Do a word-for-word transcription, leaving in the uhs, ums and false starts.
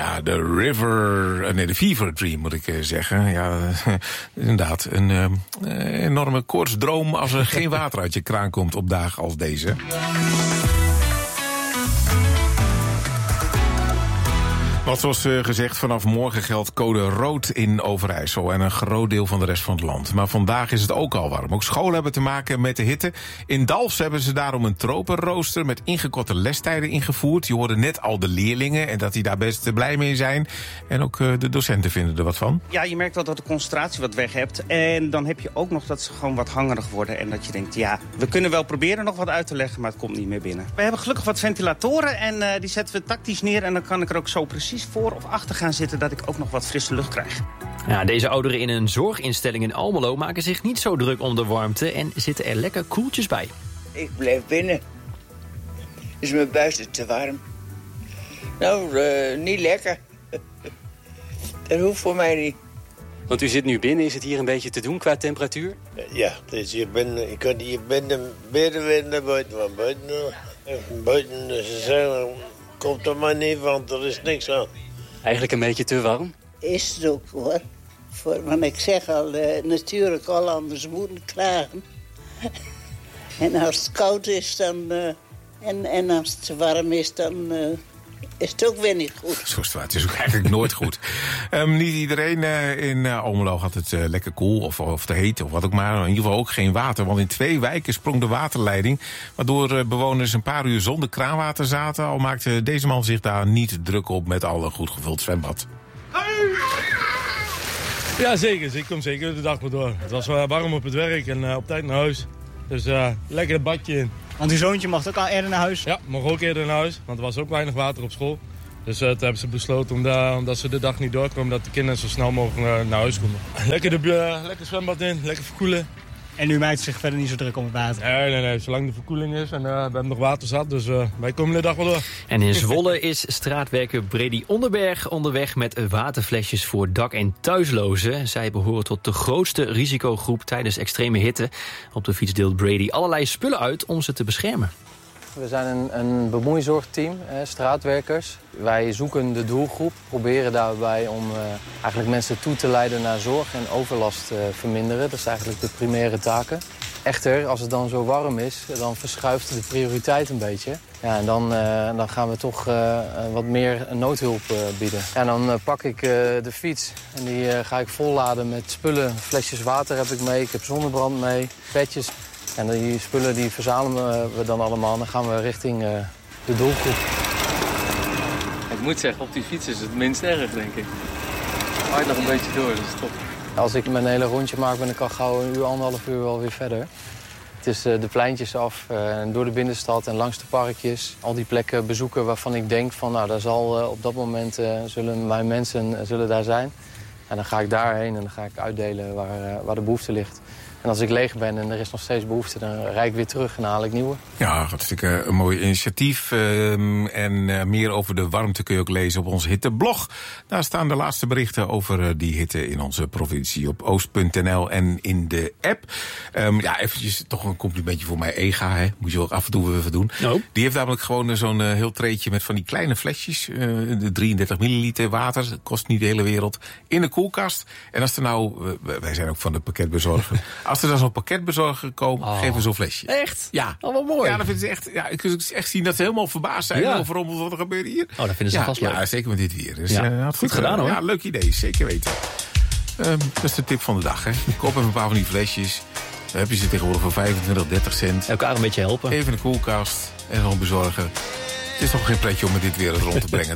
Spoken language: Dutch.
Ja, de River... Nee, de Fever Dream moet ik zeggen. Ja, inderdaad. Een uh, enorme koortsdroom als er geen water uit je kraan komt op dagen als deze. Wat zoals gezegd, vanaf morgen geldt code rood in Overijssel en een groot deel van de rest van het land. Maar vandaag is het ook al warm. Ook scholen hebben te maken met de hitte. In Dalfsen hebben ze daarom een tropenrooster met ingekorte lestijden ingevoerd. Je hoorde net al de leerlingen en dat die daar best blij mee zijn. En ook de docenten vinden er wat van. Ja, je merkt wel dat de concentratie wat weg hebt. En dan heb je ook nog dat ze gewoon wat hangerig worden. En dat je denkt, ja, we kunnen wel proberen nog wat uit te leggen, maar het komt niet meer binnen. We hebben gelukkig wat ventilatoren en uh, die zetten we tactisch neer. En dan kan ik er ook zo precies voor of achter gaan zitten dat ik ook nog wat frisse lucht krijg. Ja, deze ouderen in een zorginstelling in Almelo maken zich niet zo druk om de warmte en zitten er lekker koeltjes bij. Ik blijf binnen. Is mijn buis te warm? Nou, uh, niet lekker. Dat hoeft voor mij niet. Want u zit nu binnen, is het hier een beetje te doen qua temperatuur? Ja, het is hier binnen. Ik kan hier binnen, binnen naar buiten, van buiten. Buiten, ze zeggen, komt er maar niet, want er is niks aan. Eigenlijk een beetje te warm? Is het ook hoor. Voor, want ik zeg al, uh, natuurlijk al anders moeten klagen. En als het koud is dan, uh, en, en als het te warm is, dan uh, is het ook weer niet goed. Zo is het, het is ook eigenlijk nooit goed. Um, niet iedereen uh, in uh, Almelo had het uh, lekker koel of, of te heet of wat ook maar. In ieder geval ook geen water, want in twee wijken sprong de waterleiding. Waardoor uh, bewoners een paar uur zonder kraanwater zaten. Al maakte deze man zich daar niet druk op met al een goed gevuld zwembad. Ja, zeker. Ik kom zeker de dag maar door. Het was uh, warm op het werk en uh, op tijd naar huis. Dus uh, lekker een badje in. Want uw zoontje mocht ook al eerder naar huis? Ja, mocht ook eerder naar huis, want er was ook weinig water op school. Dus uh, toen hebben ze besloten, omdat, omdat ze de dag niet doorkomen, dat de kinderen zo snel mogelijk uh, naar huis konden. Lekker, de, uh, lekker zwembad in, lekker verkoelen. En u maakt zich verder niet zo druk om het water? Nee, nee, nee. Zolang de verkoeling is en uh, we hebben nog water zat, dus uh, wij komen de dag wel door. En in Zwolle is straatwerker Brady Onderberg onderweg met waterflesjes voor dak- en thuislozen. Zij behoren tot de grootste risicogroep tijdens extreme hitte. Op de fiets deelt Brady allerlei spullen uit om ze te beschermen. We zijn een, een bemoeizorgteam, eh, straatwerkers. Wij zoeken de doelgroep, proberen daarbij om uh, eigenlijk mensen toe te leiden naar zorg en overlast uh, verminderen. Dat is eigenlijk de primaire taken. Echter, als het dan zo warm is, dan verschuift de prioriteit een beetje. Ja, en dan, uh, dan gaan we toch uh, wat meer noodhulp uh, bieden. En dan uh, pak ik uh, de fiets en die uh, ga ik volladen met spullen. Flesjes water heb ik mee, ik heb zonnebrand mee, petjes. En die spullen die verzamelen we dan allemaal en dan gaan we richting uh, de doelgroep. Ik moet zeggen, op die fiets is het minst erg, denk ik. Waait nog een beetje door, dat is top. Als ik mijn hele rondje maak, ben ik al gauw een uur, anderhalf uur wel weer verder. Het is uh, de pleintjes af, uh, door de binnenstad en langs de parkjes. Al die plekken bezoeken waarvan ik denk van, nou, daar zal uh, op dat moment uh, zullen mijn mensen uh, zullen daar zijn. En dan ga ik daarheen en dan ga ik uitdelen waar, uh, waar de behoefte ligt. En als ik leeg ben en er is nog steeds behoefte, dan rijd ik weer terug en haal ik nieuwe. Ja, hartstikke een mooi initiatief. Um, en uh, meer over de warmte kun je ook lezen op onze hitteblog. Daar staan de laatste berichten over uh, die hitte in onze provincie op oost punt n l en in de app. Um, ja, eventjes toch een complimentje voor mijn Ega, hè. Moet je ook af en toe even doen. Oh. Die heeft namelijk gewoon uh, zo'n uh, heel treetje met van die kleine flesjes. Uh, de drieëndertig milliliter water, dat kost niet de hele wereld, in de koelkast. En als er nou, uh, wij zijn ook van de pakketbezorger. Als er dan zo'n pakketbezorger komen, oh. geven we zo'n flesje. Echt? Ja. Oh, wat mooi. Ja, dan vinden ze echt, ja, ik kan echt zien dat ze helemaal verbaasd zijn ja. over wat er gebeurt hier. Oh, dat vinden ze ja, vast leuk. Ja, zeker met dit weer. Dus, ja. uh, Goed gedaan hoor. Ja, leuk idee, zeker weten. Um, dat is de tip van de dag, hè. Koop even een paar van die flesjes. Dan heb je ze tegenwoordig voor vijfentwintig, dertig cent. Elkaar een beetje helpen. Even in de koelkast en gewoon bezorgen. Het is toch geen pretje om met dit weer rond te brengen.